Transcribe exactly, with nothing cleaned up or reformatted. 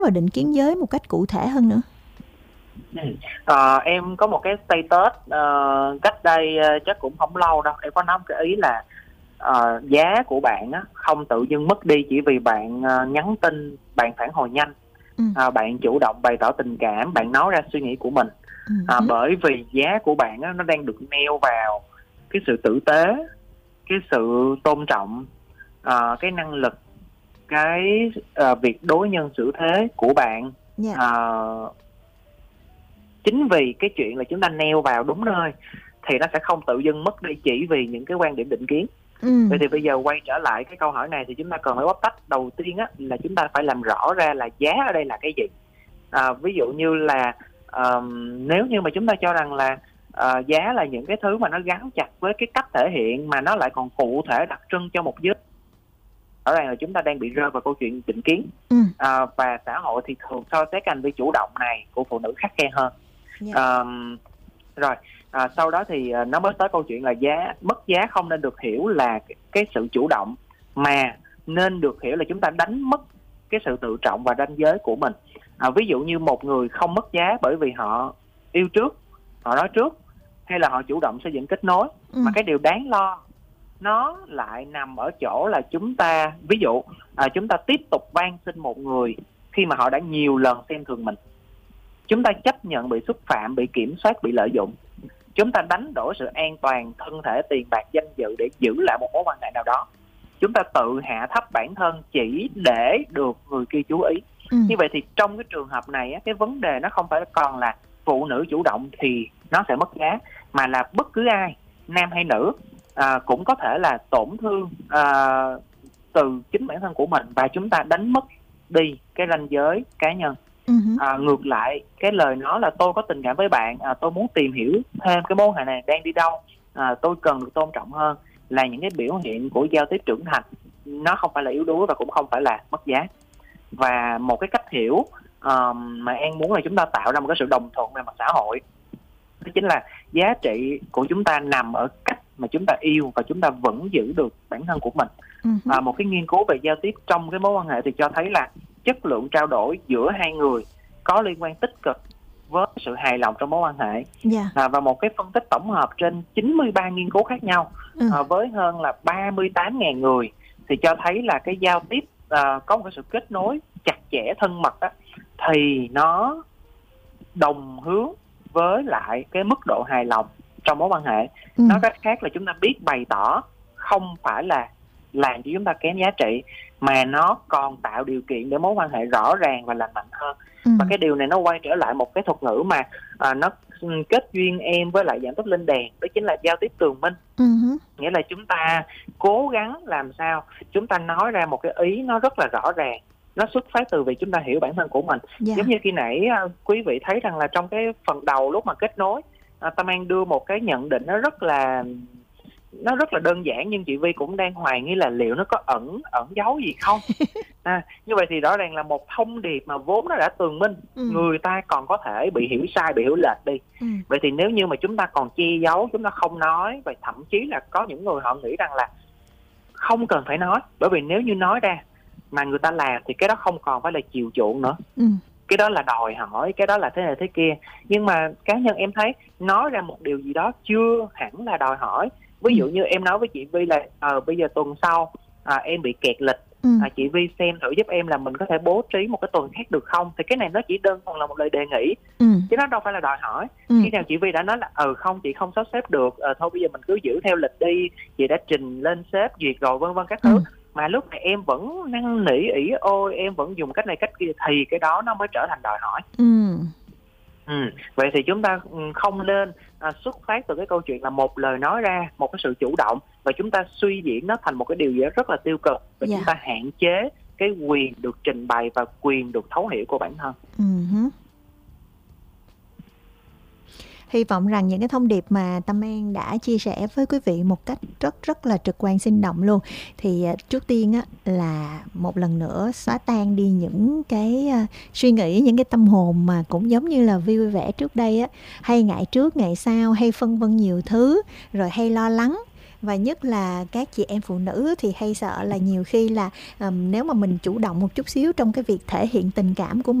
và định kiến giới một cách cụ thể hơn nữa. Ừ. À, em có một cái status uh, cách đây uh, chắc cũng không lâu đâu, em có nói một cái ý là uh, giá của bạn á, không tự dưng mất đi chỉ vì bạn uh, nhắn tin, bạn phản hồi nhanh, ừ. uh, bạn chủ động bày tỏ tình cảm, bạn nói ra suy nghĩ của mình. ừ. uh, Bởi vì giá của bạn á, nó đang được neo vào cái sự tử tế, cái sự tôn trọng, uh, cái năng lực, cái uh, việc đối nhân xử thế của bạn. yeah. uh, Chính vì cái chuyện là chúng ta neo vào đúng nơi thì nó sẽ không tự dưng mất đi chỉ vì những cái quan điểm định kiến. ừ. Vậy thì bây giờ quay trở lại cái câu hỏi này thì chúng ta cần phải bóc tách. Đầu tiên á, là chúng ta phải làm rõ ra là giá ở đây là cái gì. à, Ví dụ như là um, nếu như mà chúng ta cho rằng là uh, giá là những cái thứ mà nó gắn chặt với cái cách thể hiện mà nó lại còn cụ thể đặc trưng cho một giới, rõ ràng là chúng ta đang bị rơi vào câu chuyện định kiến. ừ. à, Và xã hội thì thường so sánh hành vi chủ động này của phụ nữ khắt khe hơn. yeah. à, Rồi à, sau đó thì à, nó mới tới câu chuyện là giá. Mất giá không nên được hiểu là cái, cái sự chủ động, mà nên được hiểu là chúng ta đánh mất cái sự tự trọng và ranh giới của mình. à, Ví dụ như một người không mất giá bởi vì họ yêu trước, họ nói trước, hay là họ chủ động xây dựng kết nối. ừ. Mà cái điều đáng lo nó lại nằm ở chỗ là chúng ta, ví dụ à, chúng ta tiếp tục van xin một người khi mà họ đã nhiều lần xem thường mình. Chúng ta chấp nhận bị xúc phạm, bị kiểm soát, bị lợi dụng. Chúng ta đánh đổi sự an toàn, thân thể, tiền bạc, danh dự để giữ lại một mối quan hệ nào đó. Chúng ta tự hạ thấp bản thân chỉ để được người kia chú ý. ừ. Như vậy thì trong cái trường hợp này, cái vấn đề nó không phải còn là phụ nữ chủ động thì nó sẽ mất giá, mà là bất cứ ai, nam hay nữ, à, cũng có thể là tổn thương à, từ chính bản thân của mình, và chúng ta đánh mất đi cái ranh giới cá nhân. uh-huh. à, Ngược lại, cái lời nói là tôi có tình cảm với bạn, à, tôi muốn tìm hiểu thêm cái mối quan hệ này đang đi đâu, à, tôi cần được tôn trọng hơn, là những cái biểu hiện của giao tiếp trưởng thành. Nó không phải là yếu đuối và cũng không phải là mất giá. Và một cái cách hiểu uh, mà An muốn là chúng ta tạo ra một cái sự đồng thuận về mặt xã hội, đó chính là giá trị của chúng ta nằm ở cách mà chúng ta yêu và chúng ta vẫn giữ được bản thân của mình. uh-huh. à, Một cái nghiên cứu về giao tiếp trong cái mối quan hệ thì cho thấy là chất lượng trao đổi giữa hai người có liên quan tích cực với sự hài lòng trong mối quan hệ. yeah. à, Và một cái phân tích tổng hợp trên chín mươi ba nghiên cứu khác nhau, ừ. à, với hơn là ba mươi tám nghìn người, thì cho thấy là cái giao tiếp à, có một cái sự kết nối chặt chẽ, thân mật á, thì nó đồng hướng với lại cái mức độ hài lòng trong mối quan hệ. ừ. Nói cách khác là chúng ta biết bày tỏ không phải là làm cho chúng ta kém giá trị, mà nó còn tạo điều kiện để mối quan hệ rõ ràng và lành mạnh hơn. ừ. Và cái điều này nó quay trở lại một cái thuật ngữ mà à, nó kết duyên em với lại Giảm Tốc Linh Đèn, đó chính là giao tiếp tường minh. uh-huh. Nghĩa là chúng ta cố gắng làm sao chúng ta nói ra một cái ý nó rất là rõ ràng, nó xuất phát từ vì chúng ta hiểu bản thân của mình. yeah. Giống như khi nãy quý vị thấy rằng là trong cái phần đầu lúc mà kết nối, à, Tâm An đưa một cái nhận định nó rất là nó rất là đơn giản, nhưng chị Vi cũng đang hoài nghi là liệu nó có ẩn ẩn giấu gì không. à, Như vậy thì rõ ràng là một thông điệp mà vốn nó đã tường minh, ừ. người ta còn có thể bị hiểu sai, bị hiểu lệch đi. ừ. Vậy thì nếu như mà chúng ta còn che giấu, chúng ta không nói, và thậm chí là có những người họ nghĩ rằng là không cần phải nói, bởi vì nếu như nói ra mà người ta làm thì cái đó không còn phải là chiều chuộng nữa. ừ. Cái đó là đòi hỏi, cái đó là thế này thế kia. Nhưng mà cá nhân em thấy nói ra một điều gì đó chưa hẳn là đòi hỏi. Ví dụ như em nói với chị Vi là à, bây giờ tuần sau à, em bị kẹt lịch, ừ. à, chị Vi xem thử giúp em là mình có thể bố trí một cái tuần khác được không. Thì cái này nó chỉ đơn thuần là một lời đề nghị, ừ. chứ nó đâu phải là đòi hỏi. ừ. Khi nào chị Vi đã nói là ừ không, chị không sắp xếp được, à, thôi bây giờ mình cứ giữ theo lịch đi, chị đã trình lên sếp duyệt rồi, vân vân các thứ, ừ. mà lúc này em vẫn năn nỉ ỉ ôi, em vẫn dùng cách này cách kia, thì cái đó nó mới trở thành đòi hỏi. ừ. Ừ. Vậy thì chúng ta không nên à, xuất phát từ cái câu chuyện là một lời nói ra, một cái sự chủ động, và chúng ta suy diễn nó thành một cái điều gì đó rất là tiêu cực, và dạ. chúng ta hạn chế cái quyền được trình bày và quyền được thấu hiểu của bản thân. uh-huh. Hy vọng rằng những cái thông điệp mà Tâm An đã chia sẻ với quý vị một cách rất rất là trực quan, sinh động luôn. Thì trước tiên á, là một lần nữa xóa tan đi những cái uh, suy nghĩ, những cái tâm hồn mà cũng giống như là Vi vui vẻ trước đây á, hay ngại trước ngại sau, hay phân vân nhiều thứ, rồi hay lo lắng. Và nhất là các chị em phụ nữ thì hay sợ là nhiều khi là um, nếu mà mình chủ động một chút xíu trong cái việc thể hiện tình cảm của